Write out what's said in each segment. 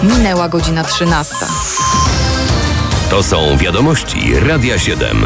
Minęła godzina 13. To są wiadomości Radia 7.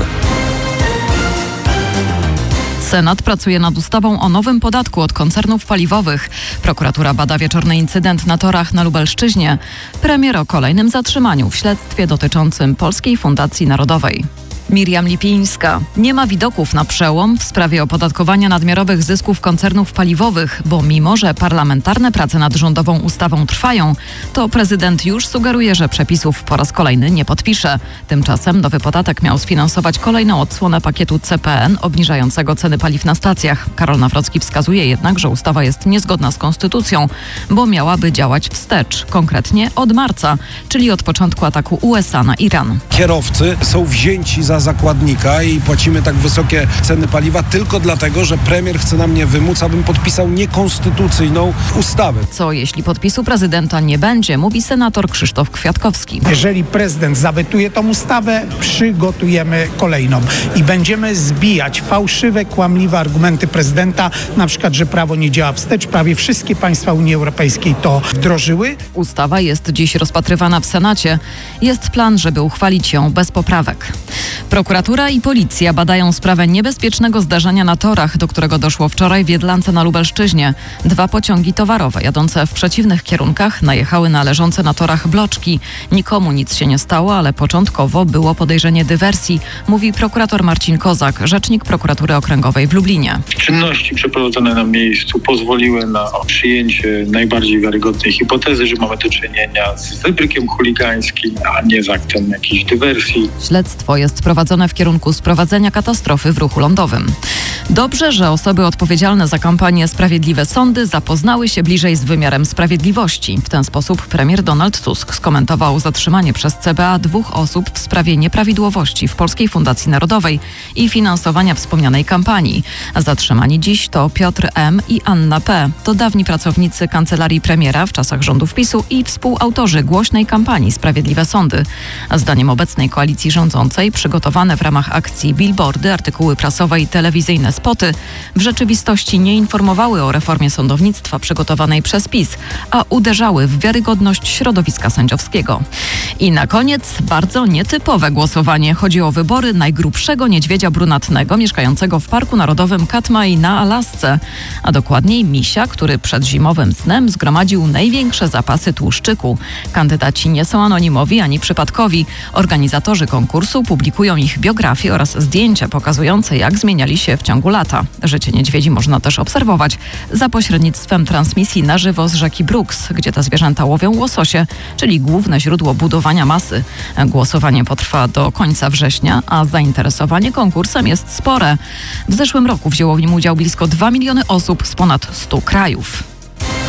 Senat pracuje nad ustawą o nowym podatku od koncernów paliwowych. Prokuratura bada wieczorny incydent na torach na Lubelszczyźnie. Premier o kolejnym zatrzymaniu w śledztwie dotyczącym Polskiej Fundacji Narodowej. Miriam Lipińska. Nie ma widoków na przełom w sprawie opodatkowania nadmiarowych zysków koncernów paliwowych, bo mimo, że parlamentarne prace nad rządową ustawą trwają, to prezydent już sugeruje, że przepisów po raz kolejny nie podpisze. Tymczasem nowy podatek miał sfinansować kolejną odsłonę pakietu CPN obniżającego ceny paliw na stacjach. Karol Nawrocki wskazuje jednak, że ustawa jest niezgodna z konstytucją, bo miałaby działać wstecz, konkretnie od marca, czyli od początku ataku USA na Iran. Kierowcy są wzięci za zakładnika i płacimy tak wysokie ceny paliwa tylko dlatego, że premier chce na mnie wymóc, abym podpisał niekonstytucyjną ustawę. Co jeśli podpisu prezydenta nie będzie, mówi senator Krzysztof Kwiatkowski. Jeżeli prezydent zawetuje tą ustawę, przygotujemy kolejną i będziemy zbijać fałszywe, kłamliwe argumenty prezydenta, na przykład, że prawo nie działa wstecz. Prawie wszystkie państwa Unii Europejskiej to wdrożyły. Ustawa jest dziś rozpatrywana w Senacie. Jest plan, żeby uchwalić ją bez poprawek. Prokuratura i policja badają sprawę niebezpiecznego zdarzenia na torach, do którego doszło wczoraj w Jedlance na Lubelszczyźnie. 2 pociągi towarowe jadące w przeciwnych kierunkach najechały na leżące na torach bloczki. Nikomu nic się nie stało, ale początkowo było podejrzenie dywersji, mówi prokurator Marcin Kozak, rzecznik prokuratury okręgowej w Lublinie. Czynności przeprowadzone na miejscu pozwoliły na przyjęcie najbardziej wiarygodnej hipotezy, że mamy do czynienia z wybrykiem chuligańskim, a nie z aktem jakiejś dywersji. Śledztwo jest prowadzone w kierunku sprowadzenia katastrofy w ruchu lądowym. Dobrze, że osoby odpowiedzialne za kampanię Sprawiedliwe Sądy zapoznały się bliżej z wymiarem sprawiedliwości. W ten sposób premier Donald Tusk skomentował zatrzymanie przez CBA 2 osób w sprawie nieprawidłowości w Polskiej Fundacji Narodowej i finansowania wspomnianej kampanii. Zatrzymani dziś to Piotr M. i Anna P. To dawni pracownicy kancelarii premiera w czasach rządów PiS-u i współautorzy głośnej kampanii Sprawiedliwe Sądy. Zdaniem obecnej koalicji rządzącej przygotowane w ramach akcji billboardy, artykuły prasowe i telewizyjne spoty w rzeczywistości nie informowały o reformie sądownictwa przygotowanej przez PiS, a uderzały w wiarygodność środowiska sędziowskiego. I na koniec bardzo nietypowe głosowanie. Chodzi o wybory najgrubszego niedźwiedzia brunatnego mieszkającego w Parku Narodowym Katmai na Alasce, a dokładniej misia, który przed zimowym snem zgromadził największe zapasy tłuszczyku. Kandydaci nie są anonimowi ani przypadkowi. Organizatorzy konkursu publikują ich biografie oraz zdjęcia pokazujące, jak zmieniali się w ciągu lata. Życie niedźwiedzi można też obserwować za pośrednictwem transmisji na żywo z rzeki Brooks, gdzie te zwierzęta łowią łososie, czyli główne źródło budowania masy. Głosowanie potrwa do końca września, a zainteresowanie konkursem jest spore. W zeszłym roku wzięło w nim udział blisko 2 miliony osób z ponad 100 krajów.